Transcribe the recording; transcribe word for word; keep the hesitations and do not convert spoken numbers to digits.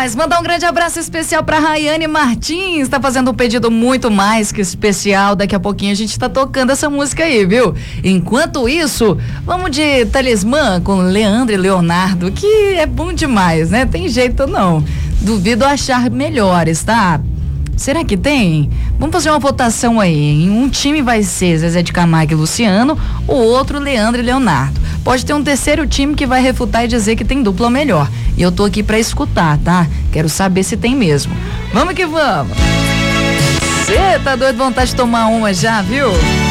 demais. Mandar um grande abraço especial pra Rayane Martins, tá fazendo um pedido muito mais que especial. Daqui a pouquinho a gente tá tocando essa música aí, viu? Enquanto isso, vamos de Talismã com Leandro e Leonardo, que é bom demais, né? Tem jeito não. Duvido achar melhores, tá? Será que tem? Vamos fazer uma votação aí. Um time vai ser Zezé de Camargo e Luciano, o outro Leandro e Leonardo. Pode ter um terceiro time que vai refutar e dizer que tem dupla melhor. E eu tô aqui pra escutar, tá? Quero saber se tem mesmo. Vamos que vamos. Cê tá doido, vontade de tomar uma já, viu?